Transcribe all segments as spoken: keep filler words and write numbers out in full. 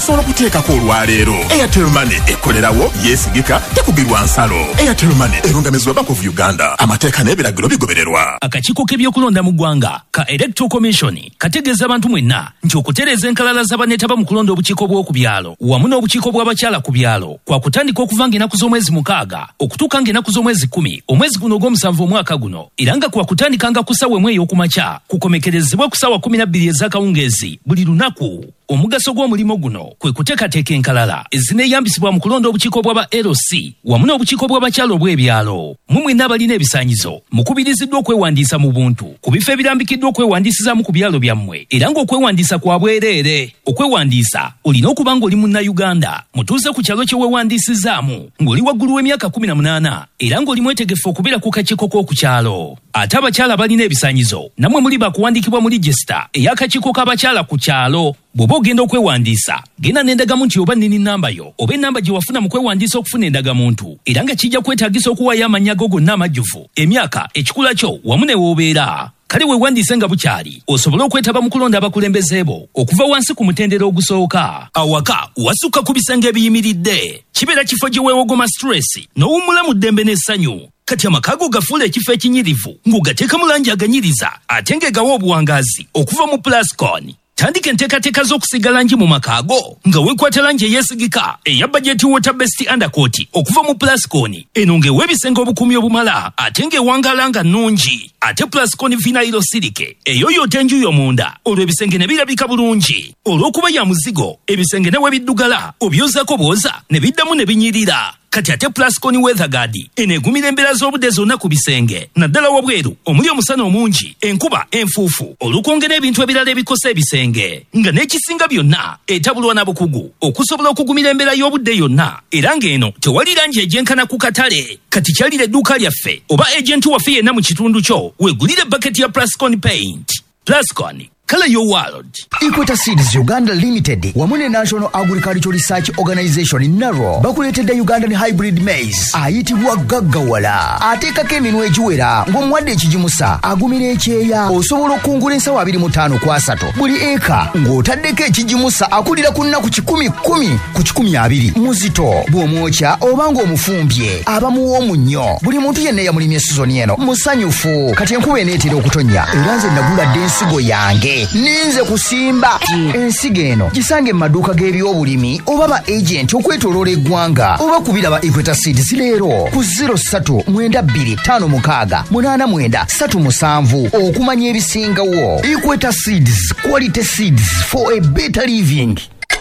osobola kuteekako olwaleero. Airtel Money ekolerawo yeesigika tekugirwa nsalo. Airtel Money erungamizibwa Bank of Uganda. Amateeka n'ebiragiro bigobererwa. Akakiiko k'ebyokulonda mu ggwanga ka Electoral Commission kategeeza abantu mwenna nti okutereeza enkalala z'abanetaba mu kulonda obukiiko bw'oku byalo wamu n'obukiiko bw'abakyala ku byalo kwa kutandika okuva ng'ennaku z'omwezi mukaaga okutuuka ng'ennaku z'omwezi kumi omwezi guno ogw'omusanvu omwaka guno, era nga kwa kutandikanga ku ssaawa emu ey'okumakya kukomekerezebwa ku ssaawa kumi na bbiri ez'akawungeezi buli lunaku. Omugaso gw'omulimu guno kwe kuteekateeka enkalala ezineeyambisibwa mu kulonda obukiiko bw'aba L C wamu n'obukiiko bw'abakyala obw'ebyalo. Mu mwenna abalina ebisaanyizo mukubiriziddwa okwewandiisa mu buntu ku bifo ebirambikiddwa okwewandiisizaamu ku byalo byammwe, era ng'okwewandiisa kwa bwereere. Okwewandiisa olina okuba ng'oli munnayuganda, mutuuze ku kyalo kye weewandiisizaamu ng'oli waggulu w'emyaka kumi na munaana era ng'oli mwetegefu okubeera ku kakiiko k'oku kyalo. Ate abakyala balina ebisaanyizo nammwe muli bakuwandiikibwa mu regisita ey'akakiiko k'abakyala ku kyalo. Bw'oba ogenda okwewandiisa genda n'endagamu nti oba nnini nnamba yo oba ennamba gye wafuna mu kwewandiisa okufuna endagamuntu, era nga kijja kwetaagisa okuwaayo amannya go gonna amajjuvu, emyaka, ekikula kyo wamu ne w'obeera. Kale weewandiise nga bukyali osobole okwetaba mu kulonda abakulembeze bo okuva wansi ku mutendera ogusooka. Awaka wasukka ku bisenge ebiyimiridde, kibeera kifo gye weewogoma stress n'owummula mu ddembe n'essanyu. Kati amaka go gafuula ekifo ekinyirivu ng'ogateeka mu langi aganyiriza ate ng'egawa obuwangazi okuva mu Plascon. Tandika enteekateeka z'okusiga langi mu maka go nga weekwata langi eyeesigika eya budget water best undercoat okuva mu Plascon. Eno ng'ewa ebisenge obukumi obumala ate ng'ewangaala nga nnungi. Ate Plascon vinyl silike eyoyoota enju y'omunda olwo ebisenge ne birabika bulungi. Olw'okuba ya muzigo ebisenge ne we biddugala obyozako bwoza ne biddamu ne binyirira. Kati ate Plascon weather guard eneegumira embeera z'obudde zonna ku bisenge, naddala wabweru omuli omusana omungi, enkuba, enfuufu, olw'okwongera ebintu ebirala ebikosa ebisenge. Nga n'ekisinga byonna etabulwa na bukugu okusobola okugumira embeera y'obudde yonna, era ng'eno tewali langi egyenkana ku katale. Kati kyalira edduuka lyaffe oba ejenti waffe yenna mu kitundu kyo weegulire baketi ya Plascon paint. Plascon, Color your world. Equator Seeds Uganda Limited wamu ne National Agricultural Research Organization N A R O bakuleetedde Ugandan Hybrid Maize ayitibwa gaggawala. Ateekako eminwe egiwera ng'omuwadde ekigimusa agumira ekyeya. Osobola okungula ensawo abiri mu ttaano ku asatu buli eka ng'otaddeko ekigimusa akulira ku nnaku kikumi kkumi ku kikumi abiri. Muzito bw'omwokya oba ng'omufumbye aba muwoomu nnyo. Buli muntu yenna eyamulimye sizoni eno musanyufu. Kati enkuba eneetera okutonnya era nze nagula dde ensigo yange. Ninze kusimba ensigo eno gisange mu maduuka g'ebyobulimi oba ba agent okwetoloola eggwanga oba kubira ba Equator Seeds leero ku zero three nine two five six munana mwenda three musanvu okumanya ebisingawo. Equator Seeds, quality seeds for a better living.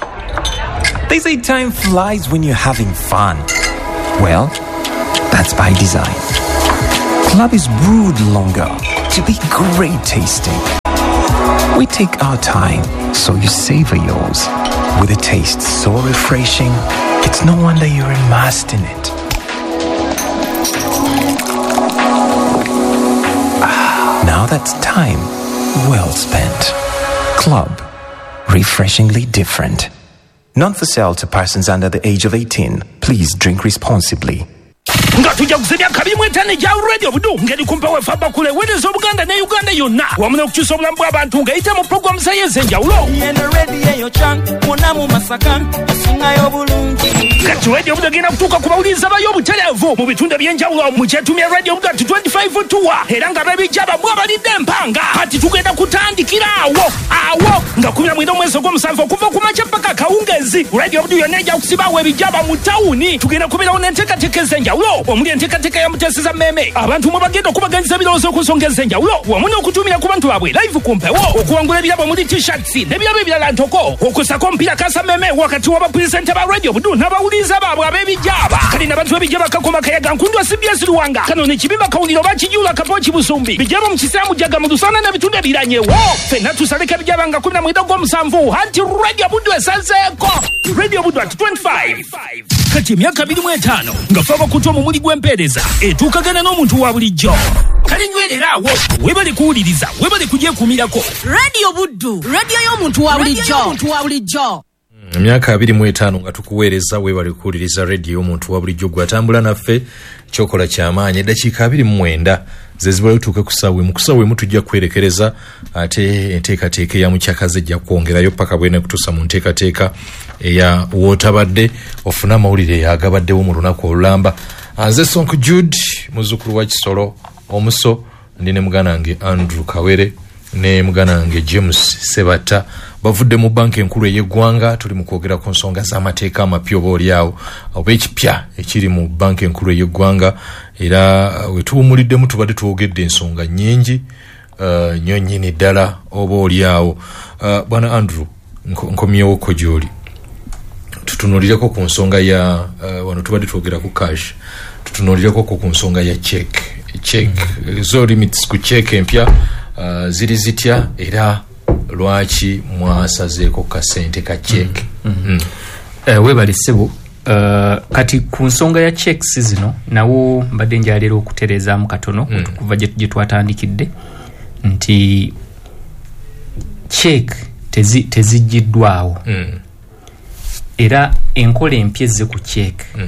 They say time flies when you're having fun. Well, that's by design. Club is brewed longer to be great tasting. We take our time, so you savor yours. With a taste so refreshing, it's no wonder you're immersed in it. Ah, now that's time well spent. Club, refreshingly different. Not for sale to persons under the age of eighteen. Please drink responsibly. Nga tujja kuzibya kabimu etane ja radio budu ngeri kumpa we faba kule wedezo Buganda ne Uganda yonna wamuna okukyusa obulamu bw'abantu ng'eyita mu program sayeze enjawulo kati radio budu egenda kutuuka ku bawuliriza bayo obutereevu mu bitundu eby'enjawulo mu kyetumya radio budu ati twenty-five tuwa era nga b'ebijjaba bwabalidde empanga kati tugenda kutandikira awo awo nga kumi na mwenda omwezi ogw'omusanvu okuva ku makya paka kawungezi radio budu yonna ejja kusibaawo ebijjaba mu tawuni tugenda kubeerawo n'enteekateeka ez'enjawulo omuli enteekateeka ya Mutesa Meme abantu mwe bagenda okubaganyiza ebirowoozo ku nsonga ez'enjawulo wamu n'okutumira ku bantu baabwe live ku mpewo okuwangula ebirabo muri t-shirts n'ebirabo ebirala ntoko okusako omupiira kasa Meme wakati w'abapuresenta ba radio budu n'abawuliriza baabwe ab'ebijjaba kali n'abantu b'ebijjaba kakoma kayaga nkundwa C B S Luwanga kano n'ekibiba kawuliro bakijula kapochi busumbi bijjaba mu kisaamu jaga mu lusana n'ebitundu ebiranyewo ffenna tusaleka ebijjaba nga kumi na mwenda ogw'omusanvu anti radio budu esazeeko radio budu at twenty-five kati emyaka abiri mu etaano nga faba kutwa mu muli gw'empeereza etuukagana n'omuntu wa bulijjo kale nywereraawo webale kuwuliriza webale kugyekumirako radio buddu radio y'omuntu wa bulijjo. Emyaka abiri mu etaano nga tukuweereza webale kuwuliriza radio y'omuntu wa bulijjo gw'atambula naffe kyokola ky'amaanyi eddakiika abiri mu mwenda zezibala utuke kusawe mukusawe mu tujja kwerekereza ate enteekateeka ya mukyakaze ejja kwongerayo paka bwene kutuusa mu nteekateeka eya wootabadde ofuna amawulire yagabaddewo mu lunaku olulamba. Nze Sonko Jude muzzukulu wa Kisolo omuso ndi ne mugana wange Andrew Kawere ne mugana wange James Sebata bavudde mu banka enkulu ey'eggwanga. Tuli mu kwogera ku nsonga z'amateeka amapya oba olyawo oba ekipya ekiri mu banka enkulu ey'eggwanga era we tuwumuliddemu tubadde twogedde ensonga nnyingi uh, nnyo nnyini ddala oba olyawo. uh, bwana Andrew nkomyewo ko gy'oli tutunuulireko ku nsonga ya uh, wano tubadde twogera ku cash tutunuulireko ku nsonga ya check check mm-hmm. zo limits ku check empya uh, ziri zitya era lwaki mwasazeeko kasente ka check. mm-hmm. mm. uh, webale ssebo uh, kati ku nsonga ya checks zino nawo mbadde njalera okutereezaamu katono mm. kuva gye twatandikidde nti check teziggiddwawo tezi mm. era enkola empya ezze ku check mm.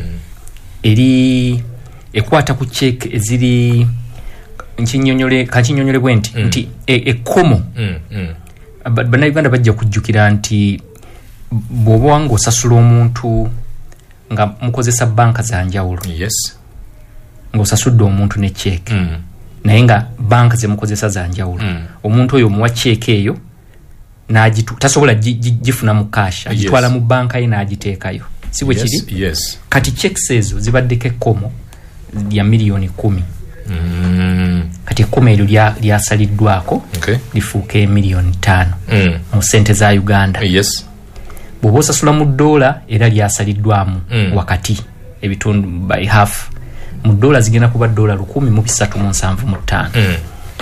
eri ekwata ku check eziri nkinyonyole kankinyonyole bwe nti mm. nti ekkomo e mm. mm. bannayuganda bajja kujjukira nti bw'oba ng'osasula omuntu nga mukozesa banka za njawulo. Yes. Ng'osasudde omuntu ne check mm. naye nga banka ze mukozesa za njawulo mm. omuntu oyo omuwa check eyo n'agitu tasobola gifuna mu cash agitwala yes. mu banka ye n'agiteekayo si bwe kiri. Yes. Yes. Kati checks ezo zibaddeko ekkomo ya miliyoni kumi. Mm. Kati ekkomo eryo lyasaliddwako okay. lifuuka emiliyoni ttaano mm. mu ssente za Uganda. Yes. Bw'oba osasula mu ddoola era lyasaliddwamu mm. wakati ebitundu by half mu ddoola zigenda kuba ddoola lukumi mu bisatu mu nsanvu mu ttaano. mm.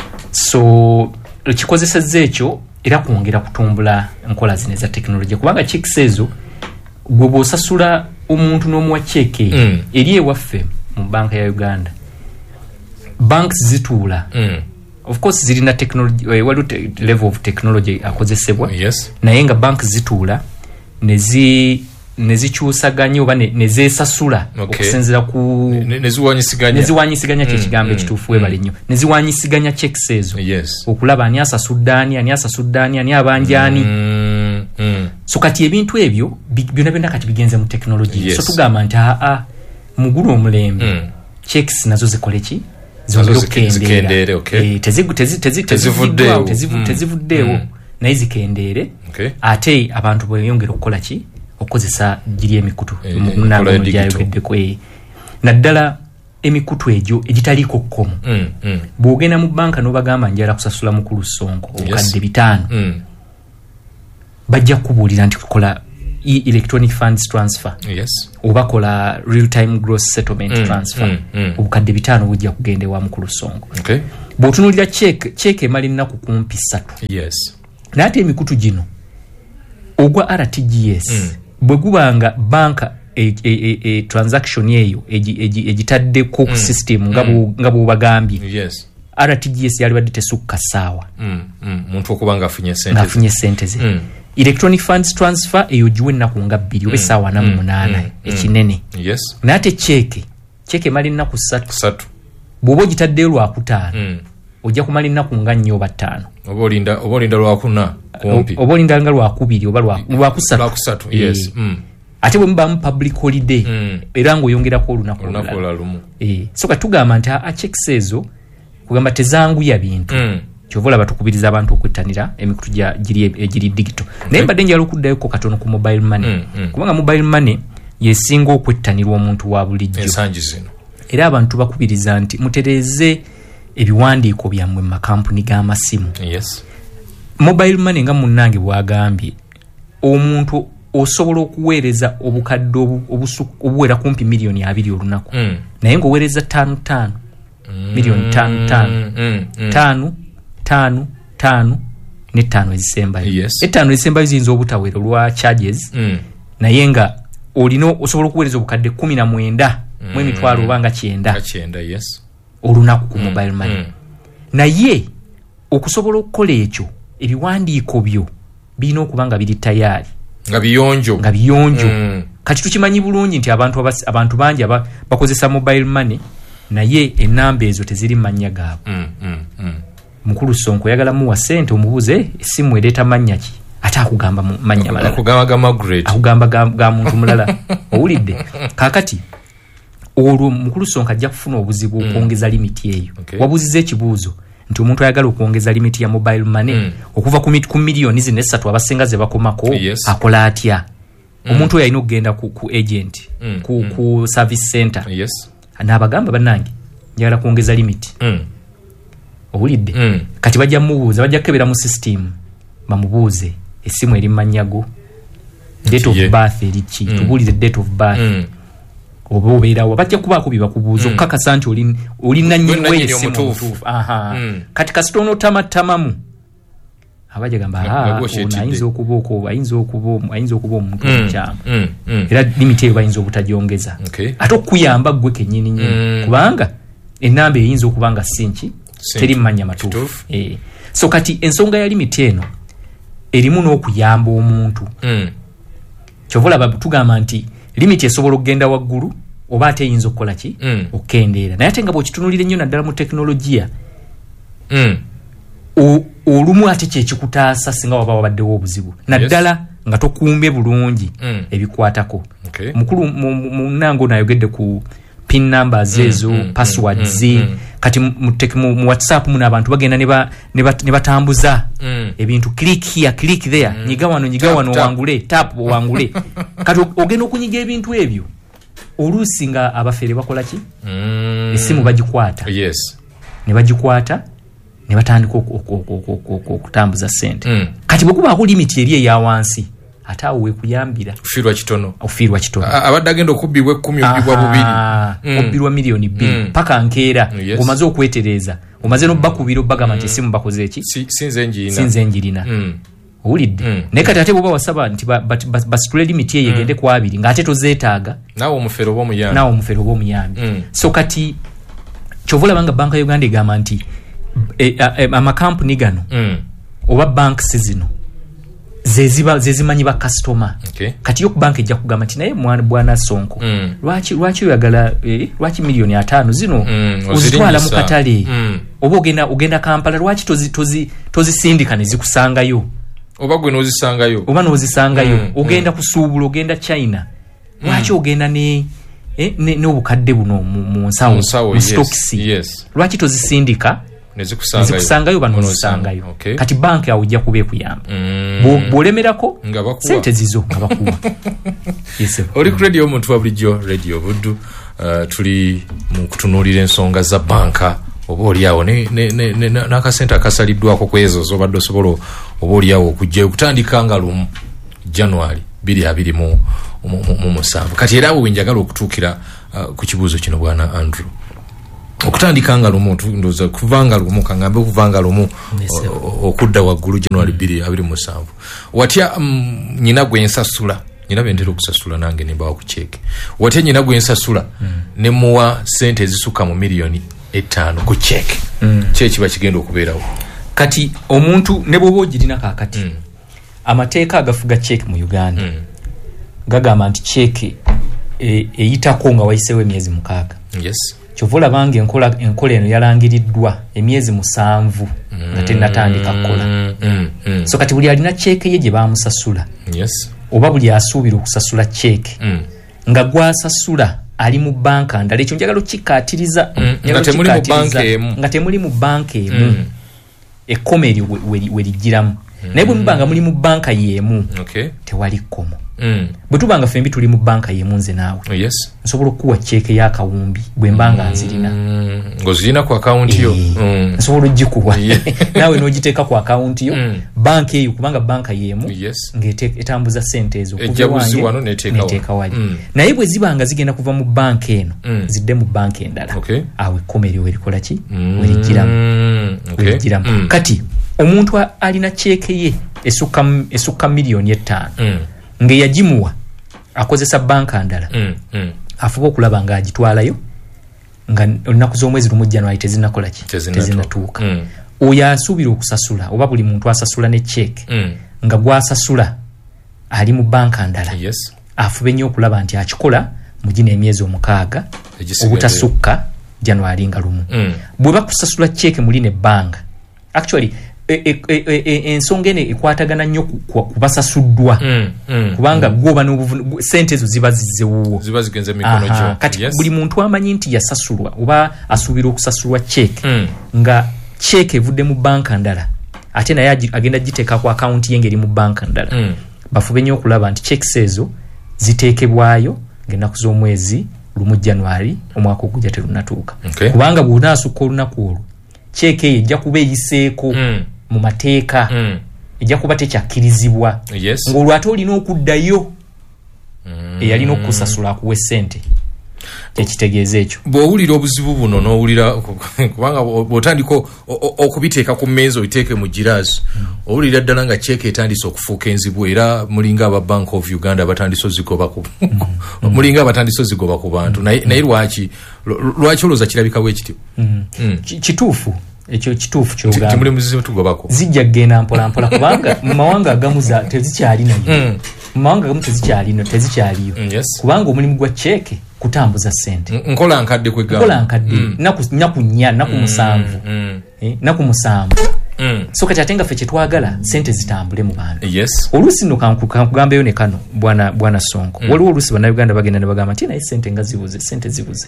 So kikozesezza ekyo era kwongera kutumbula nkola zino eza tekinologiya kubanga checks ezo gwe bw'osasula omuntu n'omuwa check eyo mm. eri ewaffe mu banka ya Uganda banks zituula mm. of course zirina technology waliwo te, level of technology akozesebwa. Yes. naye nga banks zituula nezi nezikyusaganya oba nezeesasula okay. okusinziira ku neziwanyisiganya neziwanyisiganya kye kigambo ekituufu webale nnyo neziwanyisiganya checks ezo yes. okulaba ani asasudde ani ani asasudde ani ani abanja ani mm. mm. so kati ebintu ebyo byonna byonna kati bigenze mu technology. Yes. So tugamba nti aa mugulu omulembe mm. checks nazo zikole ki zongera okukendeera okay. tezivuddeewo tezivuddeewo naye zikendeere okay. ate abantu bweyongera okukola ki okukozesa giri emikutu e, munango gyayogeddeko naddala emikutu egyo egitaliiko kkomo mm, mm. bw'ogenda mu banka n'obagamba njala kusasula mukulu Sonko obukadde yes. bitaano mm. bajja kukubuulira nti kukola electronic funds transfer yes. oba kola real time gross settlement mm, transfer mm, mm. obukadde bitaano bujja kugenda ewa mukulu Sonko okay. bw'otunuulira check check emala ennaku kumpi ssatu yes. naye ate emikutu gino ogwa R T G S mm. bwe gubanga banka e, e, e, e, transaction eyo egitaddeko ku mm. system nga mm. bw'obagambye yes. R T G S yali badde tesukka ssaawa mm. mm. muntu okubanga afunye sente ng'afunye sente ze mm. electronic funds transfer eyo giwe ennaku nga bbiri oba essaawa na munaana mm. ekinene yes. naye ate cheeke cheeke emala ennaku ssatu ssatu bw'oba ogitaddeyo lwakutaano mm. ojja kumala ennaku nga nnyo oba ttaano oba olinda oba olinda lwakuna kumpi oba olinda nga lwakubiri oba lwakusatu lwakusatu yes. mm. ate bwe mubamu public holiday mm. era ng'oyongerako olunaku olulalumu eh. so katugamba nti a checks ezo kugamba tezanguya bintu mm. kyova olaba tukubiriza abantu okwettanira emikutu egiri digital okay. naye mbadde njala okuddayoko katono ku mobile money mm. mm. kubanga mobile money yesinga okwettanirwa omuntu wa bulijjo ensangi zino era abantu bakubiriza nti mutereeze ebiwandiiko byammwe mu makampuni g'amasimu yes. mobile money nga munnange bwagambye omuntu osobola okuweereza obukadde obuwera kumpi miliyoni abiri olunaku mm. naye ng'oweereza ttaano ttaano mm. miliyoni ttaano ttaano mm. mm. ttaano ttaano ttaano n'ettaano ezisembayo yes. ettaano ezisembayo ziyinza obutawera olwa charges mm. naye nga olina osobola okuweereza obukadde kumi na mwenda mm. mu emitwalo obanga kyenda kyenda yes. olunaku ku mobile money mm. naye okusobola okukola ekyo ebiwandiiko byo birina okuba nga biri tayaali nga biyonjo nga biyonjo mm. kati tukimanyi bulungi nti abantu abantu bangi bakozesa mobile money naye enamba ezo teziri mannya gaabwe. mm, mm, mm. Mukulu Sonko yagala muwa sente omubuze essimu ereeta mannya ki ate akugamba mannya malala akugamba ga Margaret akugamba ga, ga muntu mulala owulidde kakati olwo Mukulu Sonko ajja kufuna obuzibu mm. okwongeza limiti eyo okay. wabuziza ekibuuzo nti omuntu ayagala okwongeza limiti ya mobile money mm. okuva ku, ku miliyoni zino essatu abasenga ze bakomako yes. akola atya mm. omuntu oyo alina okugenda ku, ku agent mm. ku, mm. ku service center yes. n'abagamba bannange njagala kwongeza limiti mm. owulidde mm. kati bajja mubuuza bajja kebera mu system bamubuuze essimu eri manyago date of yeah. birth eri ki mm. tubuulize date of birth mm. oba obeerawo bajja kubaako bibakubuuza okukakasa mm. nti oli oli nannyini w'essimu mutuufu aha mm. kati kasita onootamatamamu abajja gamba aha ono ayinza okuba oko ayinza okuba ayinza okuba omuntu omukyamu mm. mm. era limiti eyo bayinza obutagyongeza okay. ate okuyamba gwe kennyini nyini mm. kubanga ennamba eyinza okuba nga si nki teri mmanya matuufu eh. so kati ensonga ya limiti eno erimu n'okuyamba omuntu mm. kyovula tugamba nti limiti esobola okugenda waggulu oba ate eyinza okukola ki mm. okukendeera naye ate nga bw'okitunulira ennyo naddala mu tekinologiya mm. olumu ate kyekikutaasa singa waba wabaddewo obuzibu naddala yes. nga tokuumbye bulungi mm. ebikwatako okay. mukulu munange onayogedde ku pin numbers ezo mm, passwords mm, mm, kati mu, mu, mu WhatsApp muna abantu bagenda ne batambuza mm. ebintu click here click there mm. nyiga wano nyiga wano wangule tap wangule kati ogenda okunyiga ebintu ebyo oluusi nga abafere bakola ki mm. esimu bagikwata yes ne bagikwata ne batandika okutambuza sente mm. kati bwekuba ku limit eri eya wansi ate awo wekuyambira ofirwa kitono ofirwa kitono abadde agenda okubbibwa ekkumi obbibwa bubiri mm. obbirwa miliyoni bbiri mm. paka nkeera yes. omaze okwetereza omaze n'obbakubira obbagamba nti essimu bakoze eki si, sinze njirina sinze njirina mm. owulidde mm. naye kati ate bwoba wasaba nti basitule limiti eyo egende mm. ku abiri ng'ate tozeetaaga naawe omufere oba omuyambi naawe omufere oba omuyambi mm. so kati kyovulabanga banka ya Uganda egamba nti e, e, e, amakampuni gano mm. oba banks zino zeziba zezimanyi ba customer okay. kati yo ku bank ejja kugamba nti naye mwana bwana Sonko mm. lwaki lwaki oyagala eh, lwaki miliyoni atano zino mm. ozitwala mu katale mm. oba ogenda ogenda Kampala lwaki tozi tozi tozisindika ne zikusangayo oba gwe nozisangayo oba nozisangayo mm. ogenda mm. kusuubula ogenda China lwaki mm. ogenda ne eh, ne n'obukadde buno mu nsawo mu stocks yes. lwaki tozisindika nezikusangayo bano zisangayo okay. kati banki awo ujja kuba ekuyamba mm. bwolemerako sente zizo nga bakuwa yes. oli ku radio omuntu wa bulijjo radio buddu uh, tuli mu kutunuulira ensonga za banka oba oliawo n'akasente akasaliddwako ku ezo zobadde osobola oba oliawo okujja okutandika nga lumu January bbiri abiri mu musanvu kati era awo wenjagala okutuukira uh, ku kibuuzo kino bwana Andrew okutandika nga lumu ndoza kuvanga lumu kangambe kuvanga lumu okudda waggulu January bbiri abiri mu musanvu watya um, nyina gwe nsasula nyina bendera okusasula nange ne bawa ku check watya nyina gwe nsasula mm. ne muwa sente ezisuka mu miliyoni etaano ku check mm. check bakigenda okubeerawo kati omuntu ne bwoba ogirina kaakati mm. amateeka agafuga check mu Uganda mm. gagamba nti check eyitako e, nga wayiseewo emyezi mukaaga yes kyovula bange enkola enkola eno yalangiriddwa emyezi musanvu nga tennatandika kukola mm, mm. so kati buli alina cheeke ye gye baamusasula yes oba buli asuubira okusasula cheeke mm. nga gwasasula ali mu banka ndala ekyo njagala okikkaatiriza mm. nga temuli mu banka emu nga temuli mu banka emu mm. ekkoma eryo we ligiramu mm. naye bwe muba nga muli mu banka y'emu okay. tewali kkomo mm. bwe tuba nga fembi tuli mu banka y'emu nze naawe oh, yes. nsobola okuwa cheeke y'akawumbi bwe mba nga nzirina mm. ng'ozirina ku akawunti yo e, mm. nsobola ogikuwa yeah. nawe n'ogiteeka ku akawunti yo mm. banka eyo kubanga banka y'emu yes. ng'etambuza sente ezo ejjabuzi wano n'eteeka wali mm. naye bwe ziba nga zigenda kuva mu banka eno mm. zidde mu banka endala okay. awo ekkoma eryo werikola ki mm. werigiramu okay. werigiramu mm. kati omuntu alina cheeke ye esukka esukka miliyoni etaano mm. ng'eyagimuwa akozesa banka ndala mm. mm. afuba okulaba nga agitwalayo nga olunaku z'omwezi lumu January tezinakola ki tezinatuuka mm. oyo asuubira okusasula oba buli muntu asasula ne cheeke mm. nga gwasasula ali mu banka ndala yes. afube nnyo okulaba nti akikola mu gino emyezi omukaaga obutasukka January nga lumu mm. bwe bakusasula check muli ne bank actually ensonga ene ekwatagana nnyo kubasasuddwa mm, mm, kubanga mm. goba n'obuvu sente ezo ziba zizzewo ziba zigenze mikono gyo kati yes. buli muntu amanyi nti yasasulwa oba asuubira okusasulwa check mm. nga check evudde mu banka ndala ate naye agenda giteeka ku account ye ngeri mu banka ndala mm. bafube nnyo okulaba nti checks ezo ziteekebwayo ng'ennaku z'omwezi lumu January omwaka ogujja terunatuuka okay. kubanga bw'onaasukka olunaku olwo check eyo ejja kuba eyiseeko mm. mu mateeka mm. ejja kuba tekyakkirizibwa yes. ng'olwo ate olina okuddayo mm. eyalina okukusasula akuwa essente ekitegeeza ekyo bw'owulira obuzibu buno n'owulira kubanga bw'otandika okubiteeka ku mmeeza oyiteeke mu giraazi mm. owulira ddala nga check etandise okufuuka enzibu era mulinga aba Bank of Uganda batandise ozigoba ku mm. mulinga abatandise ozigoba ku bantu naye naye lwaki lwaki olowooza kirabikawo ekityo mm. mm. kituufu ekyo kituufu kyogamba timuli muzizo tugobako zijja kgenda mpola mpola kubanga mu mawanga agamu za tezikyali nayo mm. mu mawanga agamu tezikyali no tezikyaliyo mm, yes. kubanga omulimu gwa check kutambuza sente nkola nkadde kwegamba nkola nkadde mm. naku naku nnya naku mm, musanvu mm. eh naku musanvu mm. so kati atenga fe kyetwagala sente zitambule mu bantu yes. olusi no kankugambayo ne kano bwana bwana Sonko mm. waliwo olusi bana Uganda bagenda ne bagamba ati naye sente nga zibuze sente zibuze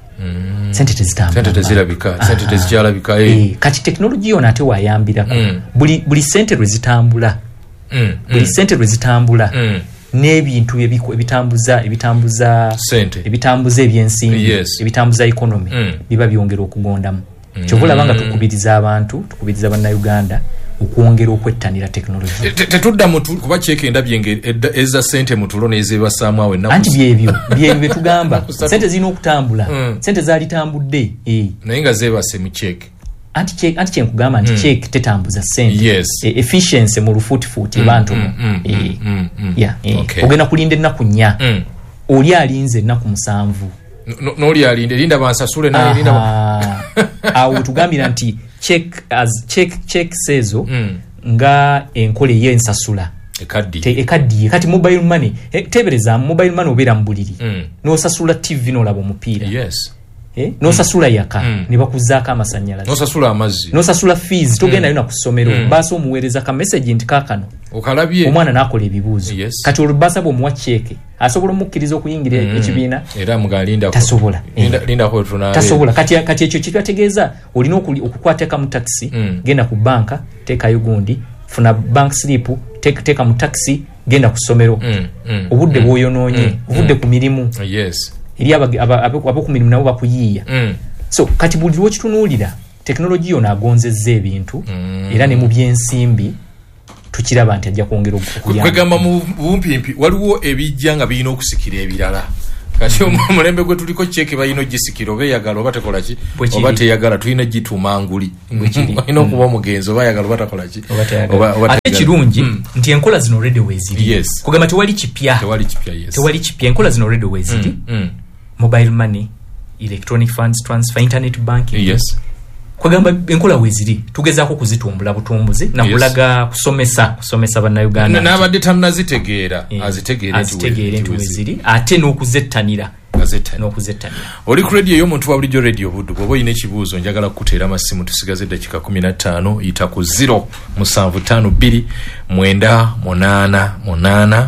mm. sente tezitambula sente tezirabika sente tezikyalabika eh kati technology yona ate wayambira mm. buli buli sente lwe zitambula mm. buli sente lwe zitambula mm. n'ebintu ebitambuza ebitambuza sente ebitambuza ebyensimbi yes. ebitambuza economy mm. biba byongera okugondamu mm. kyovula banga tukubiriza abantu tukubiriza banna Uganda okwongera okwettanira technology tetudda mutu kuba check endabye eza sente mutulo nezebasaamu awe naku anti byebyo byebyo tugamba sente zino okutambula mm. sente zali tambudde eh naye nga zebase mu check anti check anti check kugamba anti mm. check tetambuza sente yes. e, efficiency mu lufuti futi mm, bantu mm, mm, eh mm, mm, yeah eh. okay. ogenda kulinda ennaku nnya mm. oli alinze ennaku musanvu n'oli no, alinde linda bansasule naye linda awo tugambira nti check as check check sezo mm. nga enkole ye ensasula ekaddi te ekaddi kati mobile money e, tebereza mobile money obera mbuliri mm. no sasula T V no labo mupira yes eh no mm. sasula yaka mm. ne bakuzaaka amasanyalaze no sasula amazi no sasula fees togenda mm. yona kusomero mm. baso muwereza ka message nti kakano okalabye omwana nakola ebibuzo yes. kati olubasa bo muwa cheke asobola mukkiriza okuyingira mm. ekibiina era mugalinda tasobola linda eh. linda ko tuna tasobola kati kati ekyo kitategeeza olina okukwata ka mu taxi mm. genda ku banka teka yugundi funa bank slip teka teka mu taxi genda ku somero mm. mm. obudde mm. bwoyononye mm. obudde mm. ku mirimu yes eri abo ku mirimu nabo bakuyiya mm. so kati buli lwokitunulira technology yona agonzezza ebintu mm. era ne mu byensimbi tukiraba nti ajja kwongera okuyamba kwegamba mu bumpimpi waliwo ebijja nga birina okusikira ebirala kati omulembe gwe tuliko cheke bayina ogisikira oba eyagala oba tekola ki oba teyagala tulina gituma nguli olina okuba omugenzi oba yagala oba takola ki ate kirungi nti enkola zino already weeziri yes. kugamba tewali kipya tewali kipya yes. tewali kipya enkola zino already weeziri mm, mm. mobile money electronic funds transfer internet banking yes. kugamba enkola weeziri tugezaako kuzitumbula butumbuzi na kulaga yes. kusomesa kusomesa banna Uganda n'abadde tannazitegeera eh, azitegeere azitegeere nti weeziri ate n'okuzettanira n'okuzettanira oli ku radio y'omuntu wa bulijjo radio buddu bw'oba olina ekibuuzo njagala kuteera amasimu tusigaze eddakiika kumi na ttaano yita ku zero musanvu ttaano bbiri mwenda munaana munaana